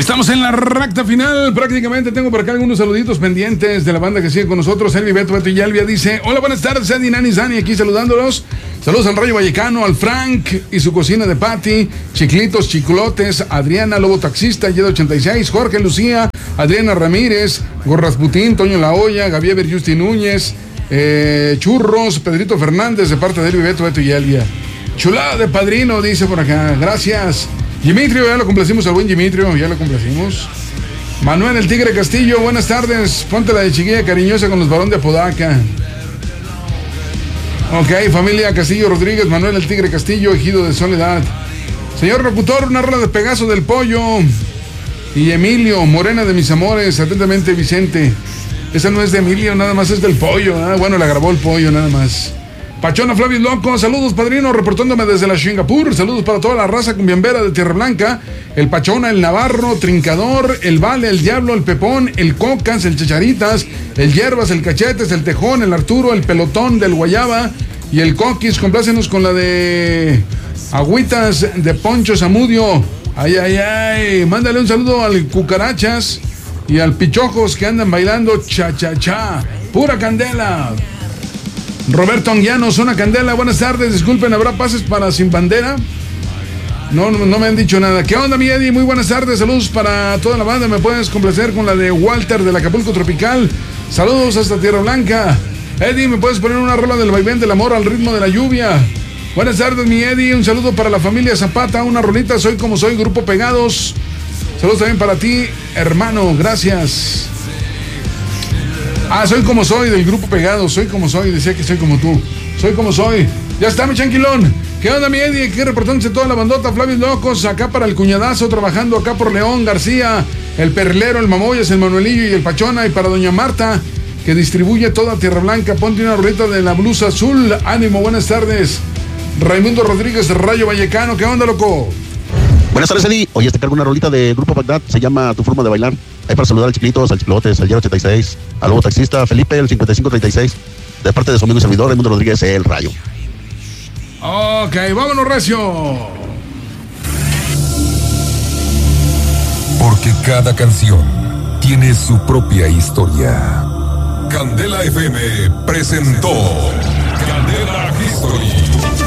Estamos en la recta final, prácticamente tengo por acá algunos saluditos pendientes de la banda que sigue con nosotros. Elvi, Beto y Yalvia dice: hola, buenas tardes, Eddie, Nani, Zani, aquí saludándolos. Saludos al Rayo Vallecano, al Frank y su cocina de Pati, Chiclitos, Chiclotes, Adriana, Lobo Taxista, Yeda86, Jorge Lucía, Adriana Ramírez, Gorras Putín, Toño La Hoya, Gabriel Justi Núñez, Churros, Pedrito Fernández, de parte de Elvi, Beto y Yalvia. Chulada de padrino, dice por acá, gracias. Dimitrio, ya lo complacimos al buen Dimitrio, ya lo complacimos. Manuel el Tigre Castillo, buenas tardes. Ponte la de chiquilla cariñosa con los Barón de Apodaca. Ok, familia Castillo Rodríguez, Manuel el Tigre Castillo, ejido de Soledad. Señor locutor, una rola de Pegaso del Pollo. Y Emilio, Morena de mis amores, atentamente Vicente. Esa no es de Emilio, nada más es del Pollo. Bueno, la grabó el Pollo, nada más. Pachona Flavio Loco, saludos padrino, reportándome desde la Singapur, saludos para toda la raza cumbiambera de Tierra Blanca, el Pachona, el Navarro, Trincador, el Vale, el Diablo, el Pepón, el Cocas, el Chacharitas, el Hierbas, el Cachetes, el Tejón, el Arturo, el Pelotón del Guayaba y el Coquis. Complácenos con la de Agüitas de Poncho Zamudio. Ay, ay, ay, mándale un saludo al Cucarachas y al Pichojos que andan bailando cha-cha-cha, pura candela. Roberto Anguiano, Zona Candela, buenas tardes, disculpen, ¿habrá pases para Sin Bandera? No me han dicho nada. ¿Qué onda, mi Eddie? Muy buenas tardes, saludos para toda la banda, ¿me puedes complacer con la de Walter del Acapulco Tropical? Saludos hasta Tierra Blanca. Eddie, ¿me puedes poner una rola del vaivén del amor al ritmo de la lluvia? Buenas tardes, mi Eddie, un saludo para la familia Zapata, una rolita, Soy Como Soy, Grupo Pegados. Saludos también para ti, hermano, gracias. Soy Como Soy, del Grupo Pegado, Soy Como Soy, decía que soy como tú, Soy Como Soy. Ya está, mi chanquilón. ¿Qué onda, mi Eddie? Aquí reportándose toda la bandota, Flavio Locos, acá para el Cuñadazo, trabajando acá por León, García, el Perlero, el Mamoyas, el Manuelillo y el Pachona, y para doña Marta, que distribuye toda Tierra Blanca. Ponte una rolita de la blusa azul, ánimo, buenas tardes. Raimundo Rodríguez, Rayo Vallecano, ¿qué onda, loco? Buenas tardes, Eddie. Oye, te cargo una rolita de Grupo Bagdad, se llama Tu Forma de Bailar. Ahí para saludar al Chiclitos, al Chiclotes, al Yero86, al Lobo Taxista, Felipe, el 5536, de parte de su amigo y servidor, Raimundo Rodríguez, el Rayo. Ok, vámonos, recio. Porque cada canción tiene su propia historia. Candela FM presentó Candela History.